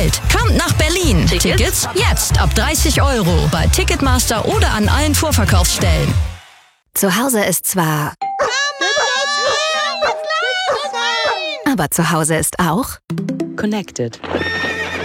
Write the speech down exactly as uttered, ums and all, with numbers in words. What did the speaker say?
Welt. Kommt nach Berlin. Tickets, Tickets jetzt ab dreißig Euro bei Ticketmaster oder an allen Vorverkaufsstellen. Zu Hause ist zwar... Aber zu Hause ist auch... Connected.